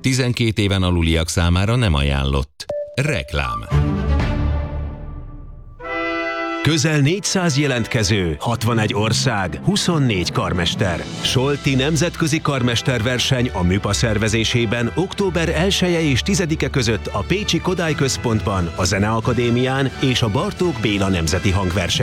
12 éven aluliak számára nem ajánlott. Reklám. Közel 400 jelentkező, 61 ország, 24 karmester. Solti nemzetközi karmesterverseny a MÜPA szervezésében október 1-e és 10-e között a Pécsi Kodály Központban, a Zeneakadémián és a Bartók Béla Nemzeti Hangversenyen.